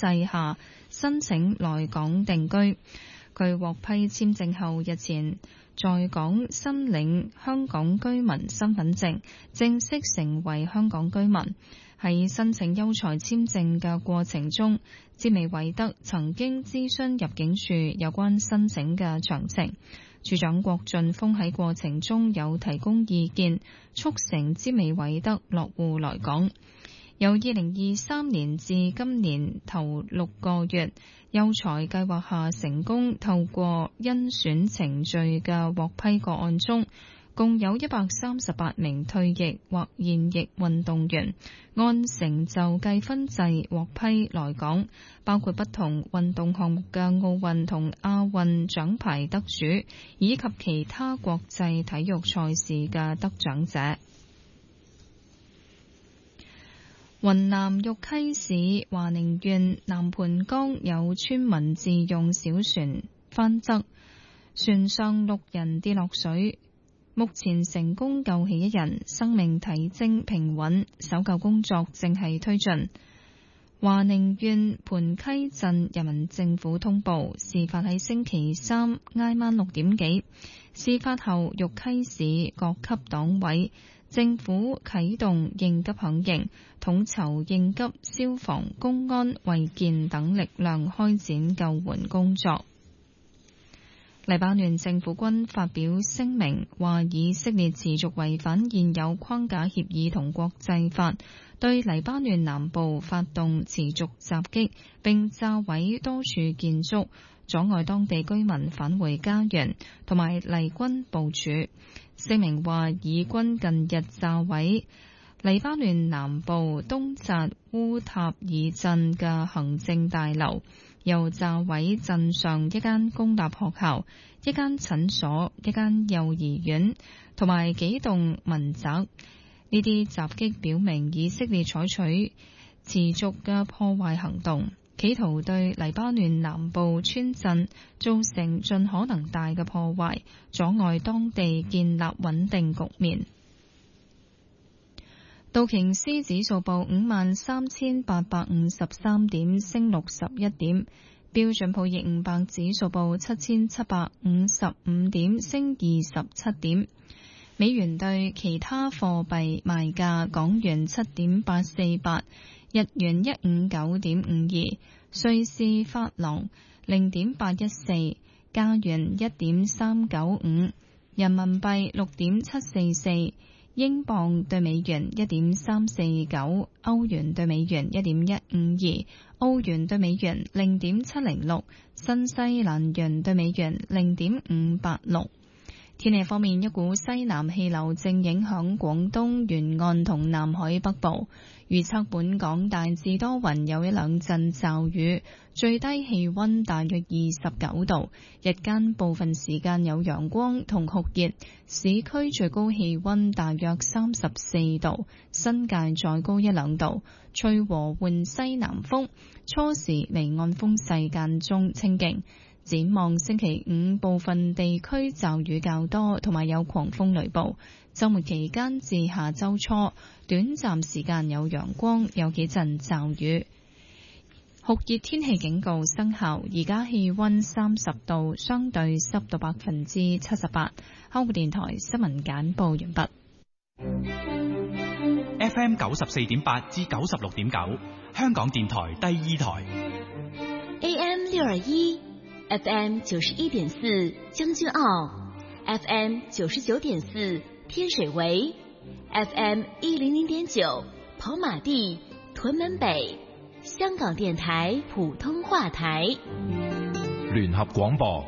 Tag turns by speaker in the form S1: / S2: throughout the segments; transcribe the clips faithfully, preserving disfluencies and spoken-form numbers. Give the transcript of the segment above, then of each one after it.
S1: 制下申請來港定居。佢獲批簽證後，日前在港申領香港居民身份證，正式成為香港居民。喺申請優才簽證嘅過程中，詹美偉德曾經諮詢入境處有關申請嘅詳情。處長郭俊峰喺過程中有提供意見，促成詹美偉德落戶來港。由二零二三年至今年頭六個月，優才計劃下成功透過甄選程序嘅獲批個案中，共有一百三十八名退役或現役運動員按成就計分制獲批來港，包括不同運動項目嘅奧運同亞運獎牌得主，以及其他國際體育賽事嘅得獎者。雲南玉溪市華寧縣南盤江有村民自用小船翻側，船上六人跌落水，目前成功救起一人，生命體徵平穩，搜救工作正係推進。華寧縣盤溪鎮人民政府通報，事發喺星期三挨晚六點幾。事發後，玉溪市各級黨委、政府啟動應急響應，統籌應急、消防、公安、衛健等力量開展救援工作。黎巴嫩政府軍發表聲明，話以色列持續違反現有框架協議同國際法，對黎巴嫩南部發動持續襲擊，並炸毀多處建築，阻礙當地居民返回家園，同埋黎軍部署。聲明話，以軍近日炸毀黎巴嫩南部東扎烏塔爾鎮嘅行政大樓，又炸毀鎮上一間公立學校、一間診所、一間幼兒園同埋幾棟民宅。呢啲襲擊表明以色列採取持續嘅破壞行動，企圖對黎巴嫩南部村鎮造成盡可能大嘅破壞，阻礙當地建立穩定局面。道瓊斯指數報五萬三千八百五十三點，升六十一點。標準普爾五百指數報七千七百五十五點，升二十七點。美元對其他貨幣賣價：港元七點八四八，日元一五九點五二，瑞士法郎零點八一四，加元一點三九五，人民幣六點七四四。英鎊對美元一點三四九，歐元對美元一點一五二，澳元對美元零點七零六，新西蘭元對美元零點五八六。天氣方面，一股西南氣流正影響廣東沿岸同南海北部，預測本港大致多雲，有一兩陣驟雨，最低氣溫大約二十九度，日間部分時間有陽光同酷熱，市區最高氣溫大約三十四度，新界再高一兩度，吹和緩西南風，初時離岸風勢間中清勁。展望星期五，部分地區驟雨較多，同埋有狂風雷暴。週末期間至下週初，短暫時間有陽光，有幾陣驟雨。酷熱天氣警告生效，而家氣溫三十度，相對濕度百分之七十八。香港電台新聞簡報完畢。
S2: F M 九十四點八至九十六點九，香港電台第二台。
S3: A M 六二一。F M 九十一點四將軍澳 ，F M 九十九點四天水圍 ，F M 一零零點九跑馬地屯門北，香港電台普通話台。
S4: 聯合廣播。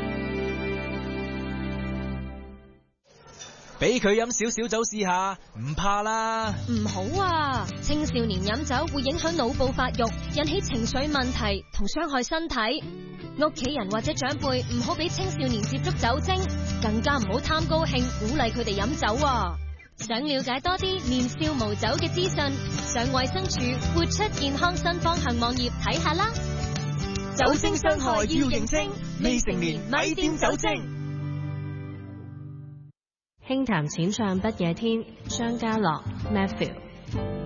S5: 俾佢飲少少酒試下，唔怕啦。
S6: 唔好啊，青少年飲酒會影響腦部發育，引起情緒問題同傷害身體。屋企人或者長輩唔好俾青少年接觸酒精，更加唔好貪高興鼓勵佢哋飲酒啊。想了解多啲年少無酒嘅資訊，上衛生署活出健康新方向網頁睇下啦。
S5: 酒精傷害要認清，未成年咪掂酒精。
S7: 輕談淺唱不夜天，張家樂 Matthew。